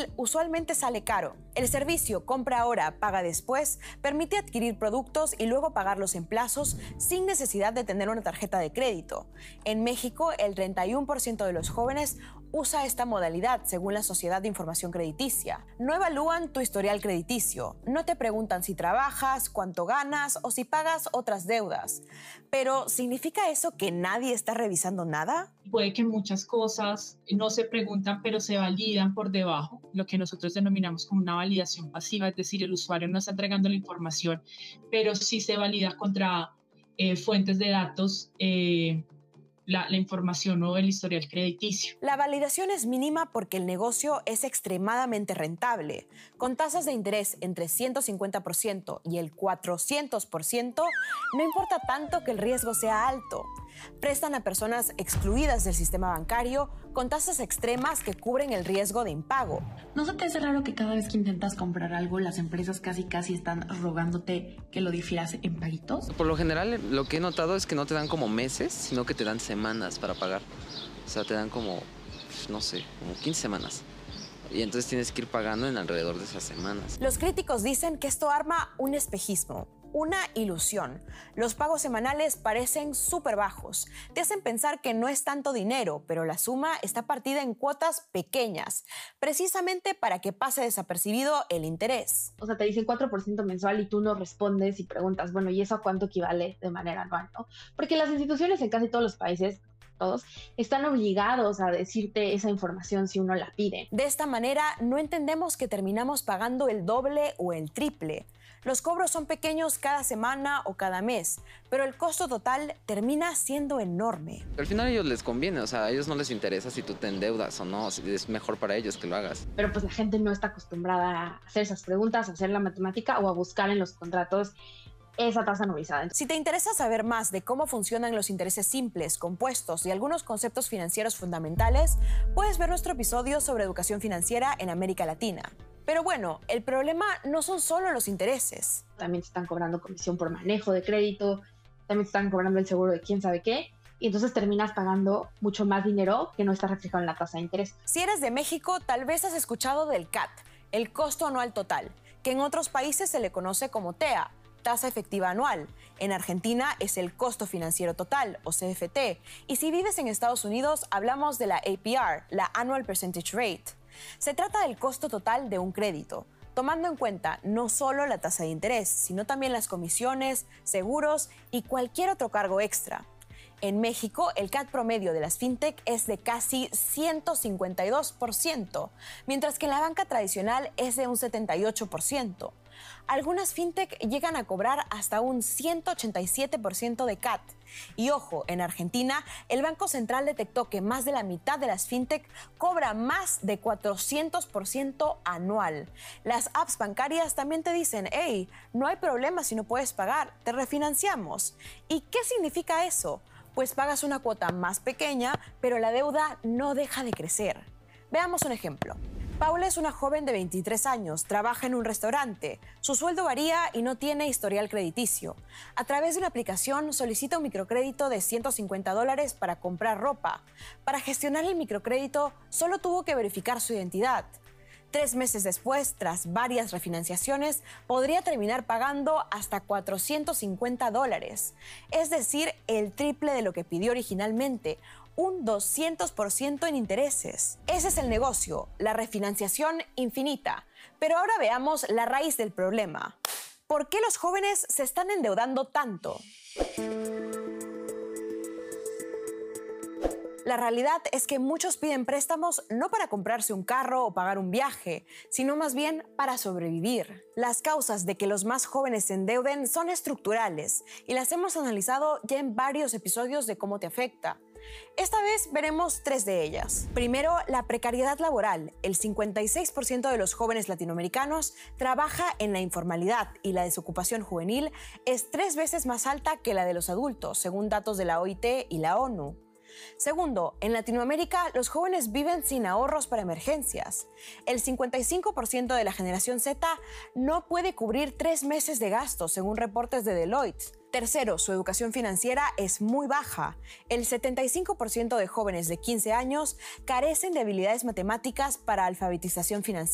fácil usualmente sale caro. El servicio compra ahora, paga después permite adquirir productos y luego pagarlos en plazos sin necesidad de tener una tarjeta de crédito. En México, el 31% de los jóvenes usa esta modalidad según la Sociedad de Información Crediticia. No evalúan tu historial crediticio, no te preguntan si trabajas, cuánto ganas o si pagas otras deudas. Pero, ¿significa eso que nadie está revisando nada? Puede que muchas cosas no se preguntan, pero se validan por debajo, lo que nosotros denominamos como una validación pasiva, es decir, el usuario no está entregando la información, pero sí se valida contra fuentes de datos, la información o el historial crediticio. La validación es mínima porque el negocio es extremadamente rentable. Con tasas de interés entre 150% y el 400%, no importa tanto que el riesgo sea alto. Prestan a personas excluidas del sistema bancario con tasas extremas que cubren el riesgo de impago. ¿No se te hace raro que cada vez que intentas comprar algo, las empresas casi están rogándote que lo difieras en paguitos? Por lo general, lo que he notado es que no te dan como meses, sino que te dan semanas para pagar. O sea, te dan como, no sé, como 15 semanas. Y entonces tienes que ir pagando en alrededor de esas semanas. Los críticos dicen que esto arma un espejismo, una ilusión. Los pagos semanales parecen súper bajos. Te hacen pensar que no es tanto dinero, pero la suma está partida en cuotas pequeñas, precisamente para que pase desapercibido el interés. O sea, te dicen 4% mensual y tú no respondes y preguntas, bueno, ¿y eso a cuánto equivale de manera anual, no? Porque las instituciones en casi todos los países, todos, están obligados a decirte esa información si uno la pide. De esta manera, no entendemos que terminamos pagando el doble o el triple. Los cobros son pequeños cada semana o cada mes, pero el costo total termina siendo enorme. Al final a ellos les conviene, o sea, a ellos no les interesa si tú te endeudas o no, es mejor para ellos que lo hagas. Pero pues la gente no está acostumbrada a hacer esas preguntas, a hacer la matemática o a buscar en los contratos esa tasa anualizada. Si te interesa saber más de cómo funcionan los intereses simples, compuestos y algunos conceptos financieros fundamentales, puedes ver nuestro episodio sobre educación financiera en América Latina. Pero bueno, el problema no son solo los intereses. También te están cobrando comisión por manejo de crédito, también te están cobrando el seguro de quién sabe qué, y entonces terminas pagando mucho más dinero que no está reflejado en la tasa de interés. Si eres de México, tal vez has escuchado del CAT, el costo anual total, que en otros países se le conoce como TEA, tasa efectiva anual. En Argentina es el costo financiero total, o CFT, y si vives en Estados Unidos hablamos de la APR, la Annual Percentage Rate. Se trata del costo total de un crédito, tomando en cuenta no solo la tasa de interés, sino también las comisiones, seguros y cualquier otro cargo extra. En México, el CAT promedio de las fintech es de casi 152%, mientras que en la banca tradicional es de un 78%. Algunas fintech llegan a cobrar hasta un 187% de CAT. Y ojo, en Argentina, el Banco Central detectó que más de la mitad de las fintech cobra más de 400% anual. Las apps bancarias también te dicen, hey, no hay problema si no puedes pagar, te refinanciamos. ¿Y qué significa eso? Pues pagas una cuota más pequeña, pero la deuda no deja de crecer. Veamos un ejemplo. Paula es una joven de 23 años, trabaja en un restaurante. Su sueldo varía y no tiene historial crediticio. A través de una aplicación solicita un microcrédito de $150 para comprar ropa. Para gestionar el microcrédito solo tuvo que verificar su identidad. 3 meses después, tras varias refinanciaciones, podría terminar pagando hasta $450. Es decir, el triple de lo que pidió originalmente, un 200% en intereses. Ese es el negocio, la refinanciación infinita. Pero ahora veamos la raíz del problema. ¿Por qué los jóvenes se están endeudando tanto? La realidad es que muchos piden préstamos no para comprarse un carro o pagar un viaje, sino más bien para sobrevivir. Las causas de que los más jóvenes se endeuden son estructurales y las hemos analizado ya en varios episodios de Cómo te afecta. Esta vez veremos 3 de ellas. Primero, la precariedad laboral. El 56% de los jóvenes latinoamericanos trabaja en la informalidad y la desocupación juvenil es 3 veces más alta que la de los adultos, según datos de la OIT y la ONU. Segundo, en Latinoamérica los jóvenes viven sin ahorros para emergencias. El 55% de la generación Z no puede cubrir 3 meses de gastos, según reportes de Deloitte. Tercero, su educación financiera es muy baja. El 75% de jóvenes de 15 años carecen de habilidades matemáticas para alfabetización financiera.